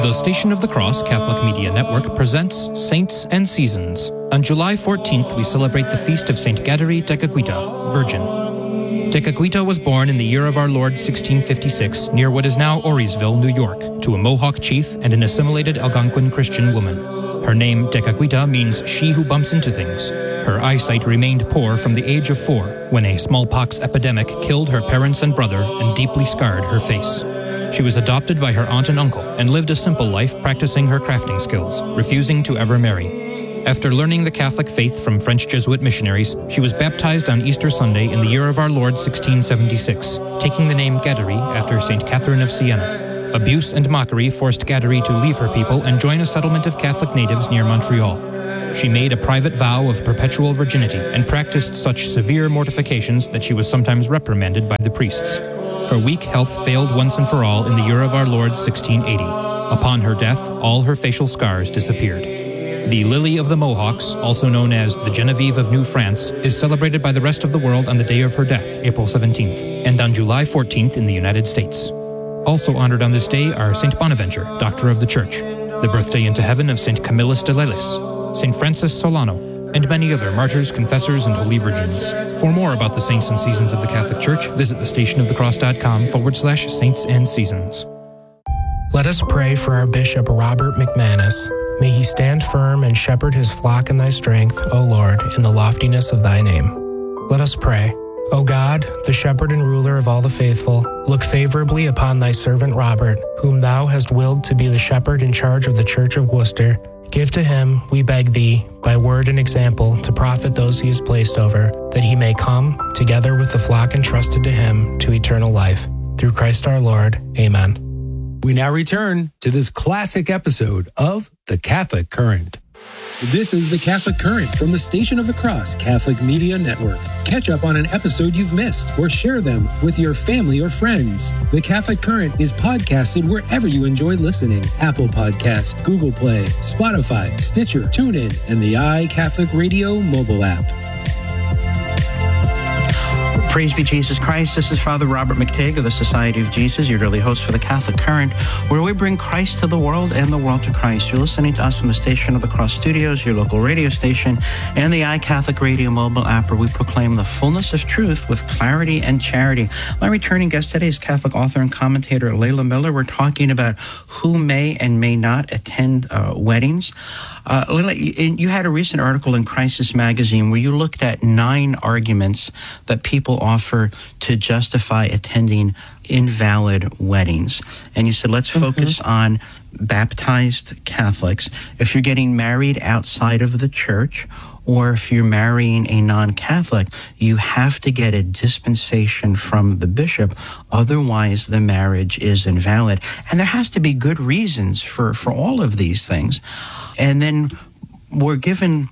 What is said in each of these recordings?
The Station of the Cross Catholic Media Network presents Saints and Seasons. On July 14th, we celebrate the feast of Saint Gadery Tekakwitha, Virgin. Tekakwitha was born in the year of our Lord 1656 near what is now Orisville, New York, to a Mohawk chief and an assimilated Algonquin Christian woman. Her name, Tekakwitha, means she who bumps into things. Her eyesight remained poor from the age of 4, when a smallpox epidemic killed her parents and brother and deeply scarred her face. She was adopted by her aunt and uncle and lived a simple life practicing her crafting skills, refusing to ever marry. After learning the Catholic faith from French Jesuit missionaries, she was baptized on Easter Sunday in the year of our Lord 1676, taking the name Gadery after St. Catherine of Siena. Abuse and mockery forced Gadery to leave her people and join a settlement of Catholic natives near Montreal. She made a private vow of perpetual virginity and practiced such severe mortifications that she was sometimes reprimanded by the priests. Her weak health failed once and for all in the year of our Lord 1680. Upon her death, all her facial scars disappeared. The Lily of the Mohawks, also known as the Genevieve of New France, is celebrated by the rest of the world on the day of her death, April 17th, and on July 14th in the United States. Also honored on this day are St. Bonaventure, Doctor of the Church, the birthday into heaven of St. Camillus de Lelis, St. Francis Solano, and many other martyrs, confessors, and holy virgins. For more about the saints and seasons of the Catholic Church, visit thestationofthecross.com/saints and seasons. Let us pray for our Bishop Robert McManus. May he stand firm and shepherd his flock in thy strength, O Lord, in the loftiness of thy name. Let us pray. O God, the shepherd and ruler of all the faithful, look favorably upon thy servant Robert, whom thou hast willed to be the shepherd in charge of the Church of Worcester. Give to him, we beg thee, by word and example, to profit those he has placed over, that he may come, together with the flock entrusted to him, to eternal life. Through Christ our Lord. Amen. We now return to this classic episode of The Catholic Current. This is The Catholic Current from the Station of the Cross Catholic Media Network. Catch up on an episode you've missed or share them with your family or friends. The Catholic Current is podcasted wherever you enjoy listening. Apple Podcasts, Google Play, Spotify, Stitcher, TuneIn, and the iCatholic Radio mobile app. Praise be Jesus Christ. This is Father Robert McTigg of the Society of Jesus, your daily host for the Catholic Current, where we bring Christ to the world and the world to Christ. You're listening to us from the Station of the Cross Studios, your local radio station, and the iCatholic Radio mobile app, where we proclaim the fullness of truth with clarity and charity. My returning guest today is Catholic author and commentator Layla Miller. We're talking about who may and may not attend weddings. Layla, you had a recent article in Crisis Magazine where you looked at 9 arguments that people offer to justify attending invalid weddings. And you said, let's focus on baptized Catholics. If you're getting married outside of the church, or if you're marrying a non-Catholic, you have to get a dispensation from the bishop. Otherwise, the marriage is invalid. And there has to be good reasons for all of these things. And then we're given,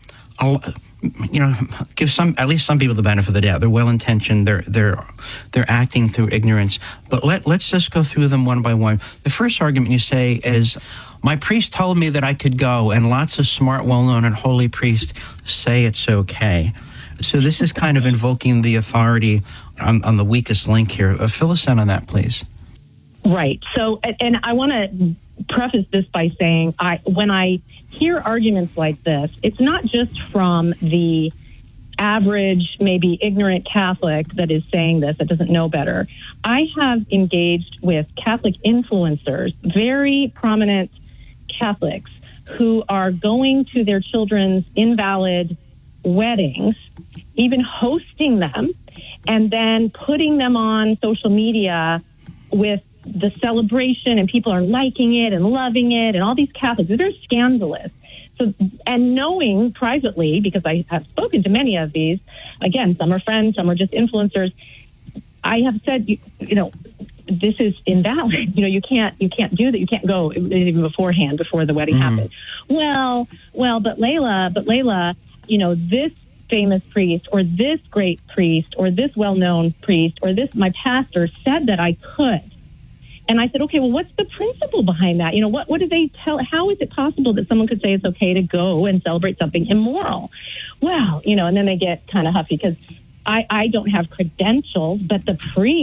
give at least some people the benefit of the doubt. They're well-intentioned. They're acting through ignorance. But let's just go through them one by one. The first argument you say is, my priest told me that I could go, and lots of smart, well-known, and holy priests say it's okay. So this is kind of invoking the authority on the weakest link here. Fill us in on that, please. Right. So, and I want to preface this by saying, when I hear arguments like this, it's not just from the average, maybe ignorant Catholic that is saying this, that doesn't know better. I have engaged with Catholic influencers, very prominent Catholics, who are going to their children's invalid weddings, even hosting them, and then putting them on social media with the celebration, and people are liking it and loving it, and all these Catholics. It's very scandalous. So, and knowing privately, because I have spoken to many of these, again, some are friends, some are just influencers, I have said, this is invalid. You can't do that. You can't go even beforehand, before the wedding happens. Well, but Layla, this famous priest, or this great priest, or this well-known priest, or this, my pastor said that I could. And I said, okay, well, what's the principle behind that? What do they tell? How is it possible that someone could say it's okay to go and celebrate something immoral? Well, and then they get kind of huffy because I don't have credentials, but the priests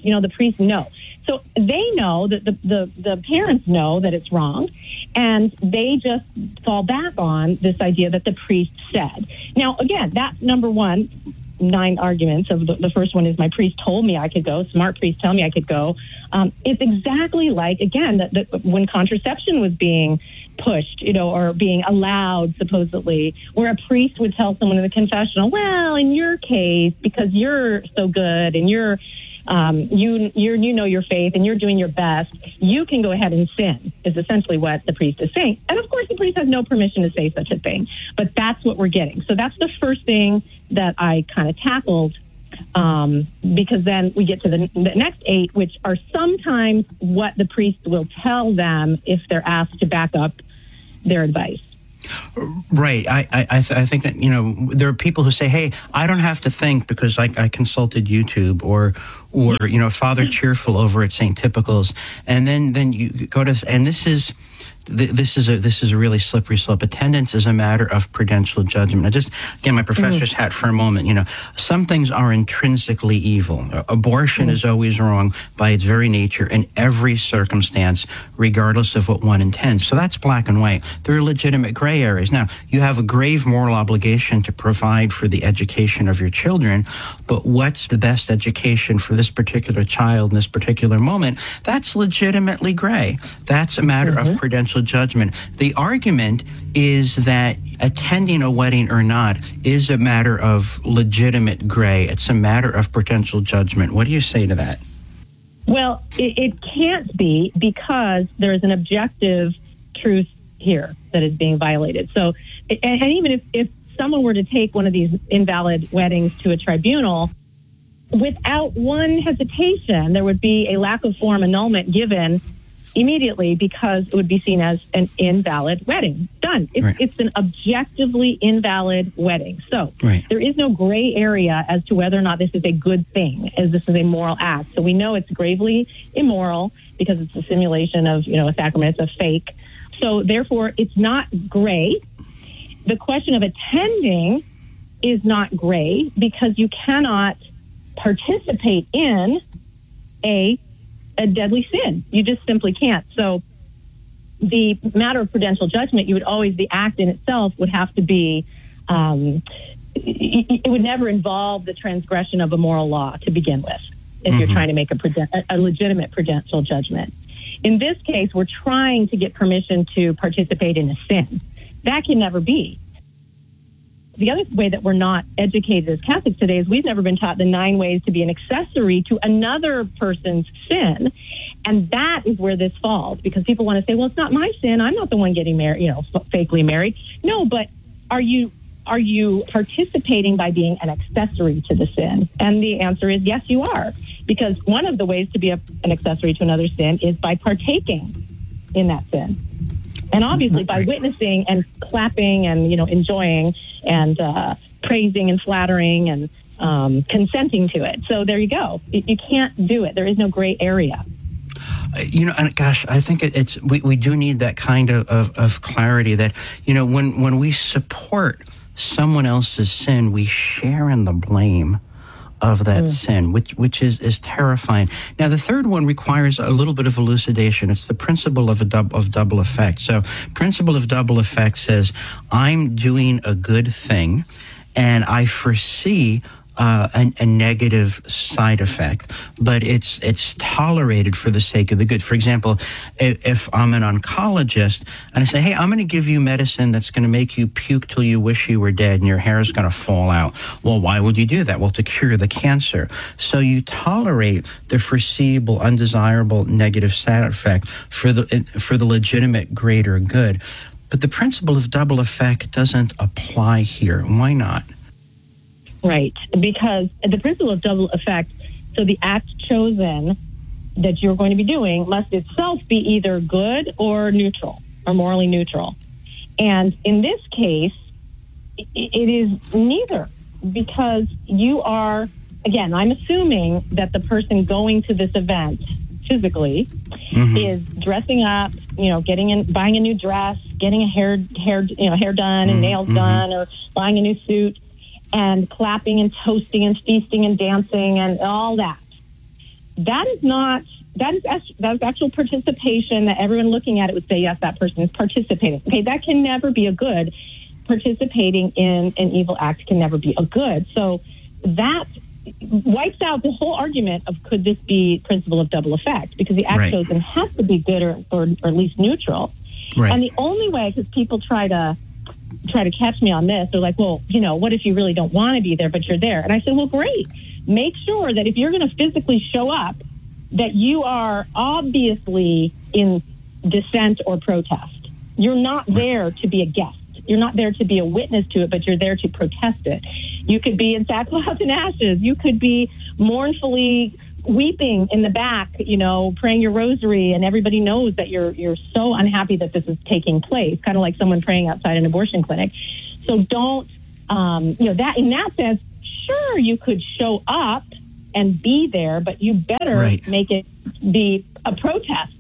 the priests know. So they know that the parents know that it's wrong, and they just fall back on this idea that the priest said. Now, again, that's number one. 9 arguments of the first one is my priest told me I could go. Smart priests tell me I could go. It's exactly like, again, that when contraception was being pushed, or being allowed, supposedly, where a priest would tell someone in the confessional, well, in your case, because you're so good and you're you know your faith and you're doing your best, you can go ahead and sin, is essentially what the priest is saying. And of course, the priest has no permission to say such a thing, but that's what we're getting. So that's the first thing that I kind of tackled, because then we get to the next 8, which are sometimes what the priest will tell them if they're asked to back up their advice. Right. I think that, there are people who say, hey, I don't have to think because I consulted YouTube or Father Cheerful over at St. Typical's. And then you go to, and this is a really slippery slope. Attendance is a matter of prudential judgment. I just, again, my professor's hat for a moment, some things are intrinsically evil. Abortion is always wrong by its very nature in every circumstance, regardless of what one intends. So that's black and white. There are legitimate gray areas. Now, you have a grave moral obligation to provide for the education of your children, but what's the best education for this particular child in this particular moment? That's legitimately gray. That's a matter of prudential judgment. The argument is that attending a wedding or not is a matter of legitimate gray. It's a matter of prudential judgment. What do you say to that? Well, it can't be, because there is an objective truth here that is being violated. So, and even if someone were to take one of these invalid weddings to a tribunal, without one hesitation, there would be a lack of form annulment given immediately, because it would be seen as an invalid wedding. Done. It's an objectively invalid wedding. So there is no gray area as to whether or not this is a good thing, as this is a moral act. So we know it's gravely immoral because it's a simulation of, a sacrament. It's a fake. So therefore, it's not gray. The question of attending is not gray, because you cannot participate in a deadly sin. You just simply can't. So the matter of prudential judgment, the act in itself would have to be, it would never involve the transgression of a moral law to begin with, if you're trying to make a legitimate prudential judgment. In this case, we're trying to get permission to participate in a sin. That can never be. The other way that we're not educated as Catholics today is we've never been taught the 9 ways to be an accessory to another person's sin. And that is where this falls, because people want to say, well, it's not my sin. I'm not the one getting married, fakely married. No, but are you participating by being an accessory to the sin? And the answer is yes, you are. Because one of the ways to be an accessory to another sin is by partaking in that sin. And obviously by witnessing and clapping and, enjoying and praising and flattering and consenting to it. So there you go. You can't do it. There is no gray area. And gosh, I think we do need that kind of clarity that, when we support someone else's sin, we share in the blame of that sin, which is terrifying. Now, the third one requires a little bit of elucidation. It's the principle of double effect. So, principle of double effect says, I'm doing a good thing, and I foresee a negative side effect, but it's tolerated for the sake of the good. For example, if I'm an oncologist and I say, hey, I'm going to give you medicine that's going to make you puke till you wish you were dead and your hair is going to fall out. Well, why would you do that? Well, to cure the cancer. So you tolerate the foreseeable, undesirable negative side effect for the legitimate greater good. But the principle of double effect doesn't apply here. Why not? Right, because the principle of double effect, so the act chosen that you're going to be doing must itself be either good or neutral, or morally neutral. And in this case, it is neither, because you are, again, I'm assuming that the person going to this event physically is dressing up, buying a new dress, getting a hair done and nails done, or buying a new suit, and clapping and toasting and feasting and dancing and all that. that is actual participation that everyone looking at it would say, yes, that person is participating. Okay, that can never be a good. Participating in an evil act can never be a good. So that wipes out the whole argument of could this be principle of double effect, because the act chosen has to be good or at least neutral. Right. And the only way, because people try to catch me on this, they're like, well, what if you really don't want to be there, but you're there? And I said, well, great. Make sure that if you're going to physically show up, that you are obviously in dissent or protest. You're not there to be a guest. You're not there to be a witness to it, but you're there to protest it. You could be in sackcloth and ashes. You could be mournfully weeping in the back, praying your rosary, and everybody knows that you're so unhappy that this is taking place, kind of like someone praying outside an abortion clinic. So don't, that in that sense, sure, you could show up and be there, but you better make it be a protest,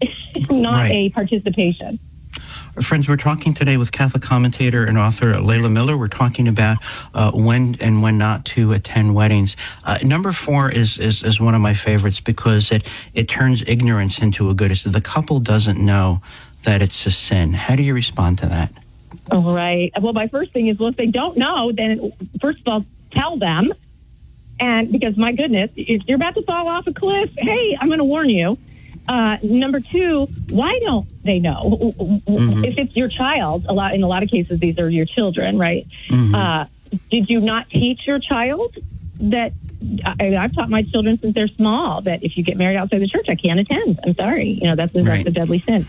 not a participation. Friends, we're talking today with Catholic commentator and author Layla Miller. We're talking about when and when not to attend weddings. Number 4 is one of my favorites because it turns ignorance into a good. It's the couple doesn't know that it's a sin. How do you respond to that? Right. Well, my first thing is, well, if they don't know, then first of all, tell them. And because, my goodness, if you're about to fall off a cliff, hey, I'm going to warn you. Number 2, why don't they know? Mm-hmm. If it's your child, in a lot of cases, these are your children, right? Mm-hmm. Did you not teach your child that? I've taught my children since they're small that if you get married outside the church, I can't attend. I'm sorry. That's a deadly sin.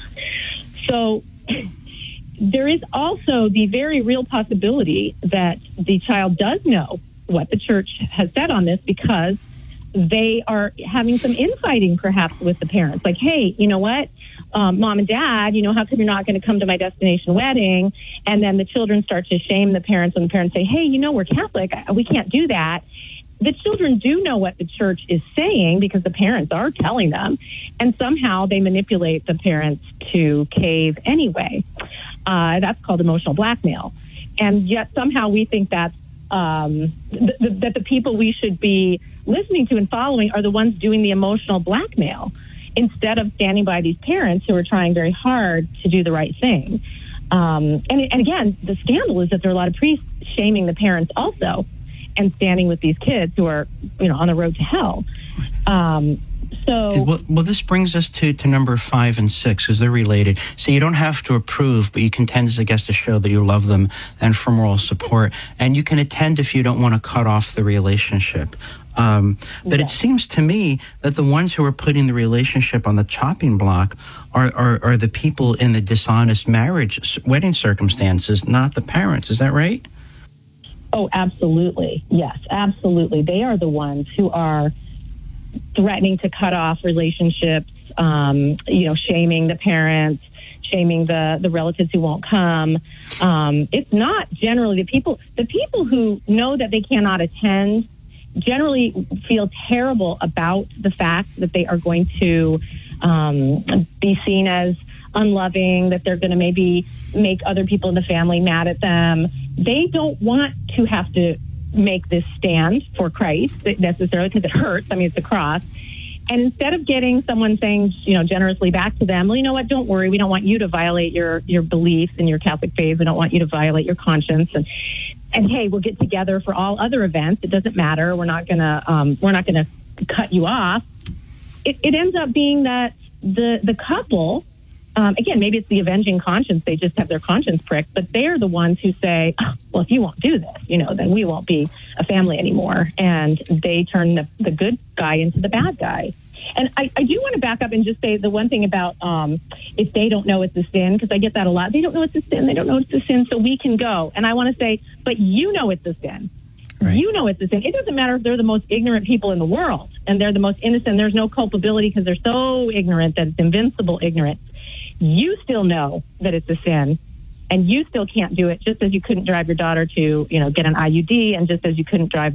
So there is also the very real possibility that the child does know what the church has said on this because they are having some infighting perhaps with the parents. Like, hey, you know what, mom and dad, how come you're not going to come to my destination wedding? And then the children start to shame the parents, and the parents say, hey, we're Catholic. We can't do that. The children do know what the church is saying because the parents are telling them, and somehow they manipulate the parents to cave anyway. That's called emotional blackmail. And yet somehow we think that's that the people we should be listening to and following are the ones doing the emotional blackmail instead of standing by these parents who are trying very hard to do the right thing. And again, the scandal is that there are a lot of priests shaming the parents also and standing with these kids who are, on the road to hell. Well, this brings us to number 5 and 6 because they're related. So you don't have to approve, but you can attend as a guest to show that you love them and for moral support. And you can attend if you don't want to cut off the relationship. But it seems to me that the ones who are putting the relationship on the chopping block are the people in the dishonest wedding circumstances, not the parents. Is that right? Oh, absolutely. Yes, absolutely. They are the ones who are threatening to cut off relationships, shaming the parents, shaming the relatives who won't come. It's not generally the people who know that they cannot attend generally feel terrible about the fact that they are going to be seen as unloving, that they're going to maybe make other people in the family mad at them. They don't want to have to make this stand for Christ necessarily because it hurts. I mean, it's a cross. And instead of getting someone saying, generously back to them, well, you know what, don't worry. We don't want you to violate your beliefs in your Catholic faith. We don't want you to violate your conscience. And hey, we'll get together for all other events. It doesn't matter. We're not gonna cut you off. It ends up being that the couple, again, maybe it's the avenging conscience. They just have their conscience pricked, but they're the ones who say, oh, well, if you won't do this, then we won't be a family anymore. And they turn the good guy into the bad guy. And I do want to back up and just say the one thing about if they don't know it's a sin, because I get that a lot. They don't know it's a sin. They don't know it's a sin, so we can go. And I want to say, but you know it's a sin. Right. You know it's a sin. It doesn't matter if they're the most ignorant people in the world and they're the most innocent. There's no culpability because they're so ignorant that it's invincible ignorance. You still know that it's a sin, and you still can't do it, just as you couldn't drive your daughter to, get an IUD, and just as you couldn't drive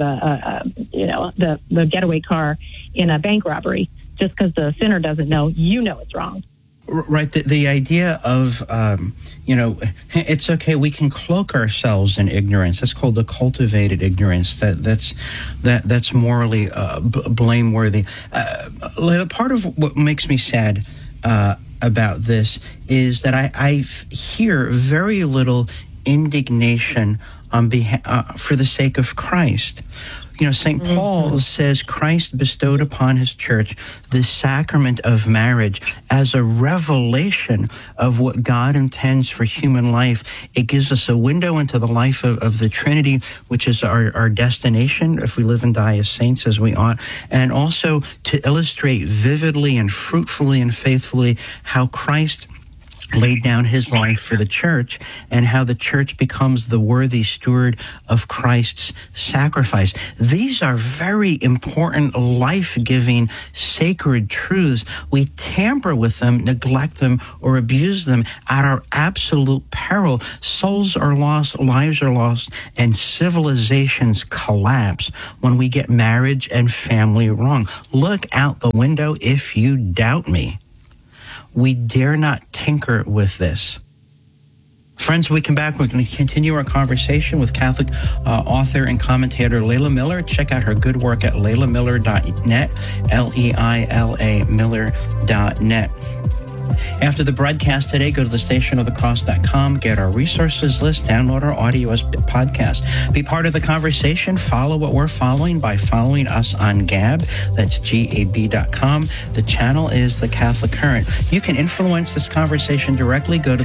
the getaway car in a bank robbery. Just because the sinner doesn't know, it's wrong. Right. The idea of, it's okay. We can cloak ourselves in ignorance. That's called the cultivated ignorance. That's morally blameworthy. Part of what makes me sad about this is that I hear very little indignation on for the sake of Christ. St. Paul says Christ bestowed upon his church the sacrament of marriage as a revelation of what God intends for human life. It gives us a window into the life of the Trinity, which is our destination if we live and die as saints as we ought, and also to illustrate vividly and fruitfully and faithfully how Christ laid down his life for the church and how the church becomes the worthy steward of Christ's sacrifice. These are very important, life-giving, sacred truths. We tamper with them, neglect them, or abuse them at our absolute peril. Souls are lost, lives are lost, and civilizations collapse when we get marriage and family wrong. Look out the window if you doubt me. We dare not tinker with this. Friends, when we come back, we're going to continue our conversation with Catholic author and commentator Leila Miller. Check out her good work at leilamiller.net, Leila Miller.net. After the broadcast today, go to thestationofthecross.com, get our resources list, download our audio as podcast. Be part of the conversation. Follow what we're following by following us on Gab. That's gab.com. The channel is The Catholic Current. You can influence this conversation directly. Go to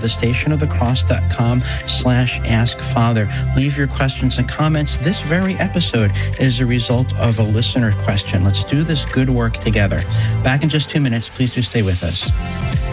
thestationofthecross.com/askfather. Leave your questions and comments. This very episode is a result of a listener question. Let's do this good work together. Back in just 2 minutes. Please do stay with us.